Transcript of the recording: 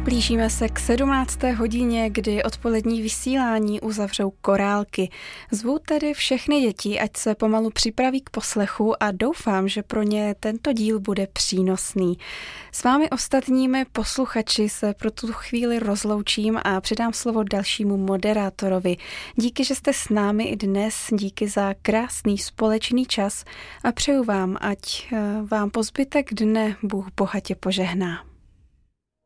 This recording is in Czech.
Blížíme se k 17. hodině, kdy odpolední vysílání uzavřou korálky. Zvu tedy všechny děti, ať se pomalu připraví k poslechu a doufám, že pro ně tento díl bude přínosný. S vámi ostatními posluchači se pro tu chvíli rozloučím a předám slovo dalšímu moderátorovi. Díky, že jste s námi i dnes, díky za krásný společný čas a přeju vám, ať vám po zbytek dne Bůh bohatě požehná.